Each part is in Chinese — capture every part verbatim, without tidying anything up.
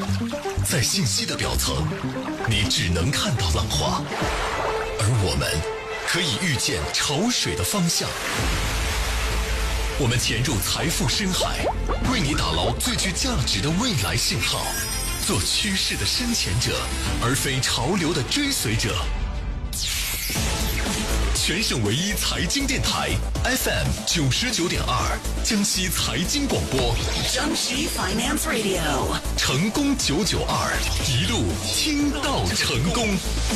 在信息的表层，你只能看到浪花，而我们可以预见潮水的方向。我们潜入财富深海，为你打捞最具价值的未来信号，做趋势的深潜者，而非潮流的追随者。全省唯一财经电台 F M 九十九点二，江西财经广播， 江西 Finance Radio， 成功九九二，一路听到成功。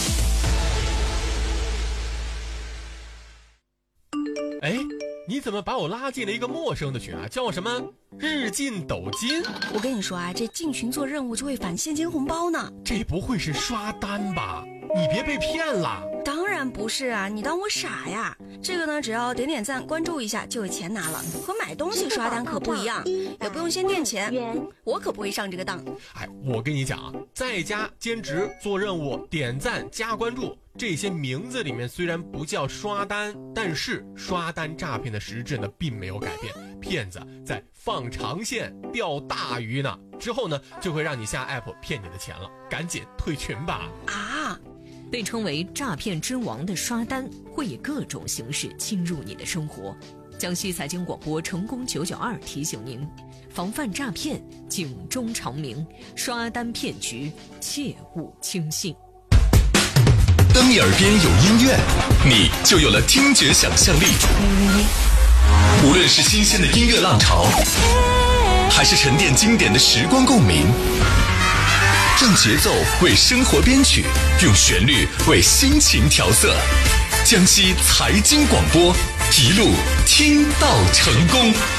哎，你怎么把我拉进了一个陌生的群啊？叫什么日进斗金？ 我跟你说啊，这进群做任务就会返现金红包呢。 这不会是刷单吧？你别被骗了。 当然不是啊，你当我傻呀？这个呢，只要点点赞关注一下就有钱拿了，和买东西刷单可不一样，也不用先垫钱，我可不会上这个当。 哎，我跟你讲啊，在家兼职做任务点赞加关注，这些名字里面虽然不叫刷单，但是刷单诈骗的实质呢并没有改变，骗子在放长线钓大鱼呢，之后呢就会让你下 app 骗你的钱了，赶紧退群吧。 啊， 被称为诈骗之王的刷单会以各种形式侵入你的生活。江西财经广播成功九九二提醒您，防范诈骗，警钟长鸣，刷单骗局切勿轻信。 当你耳边有音乐，你就有了听觉想象力。无论是新鲜的音乐浪潮，还是沉淀经典的时光共鸣，让节奏为生活编曲，用旋律为心情调色。江西财经广播，一路听到成功。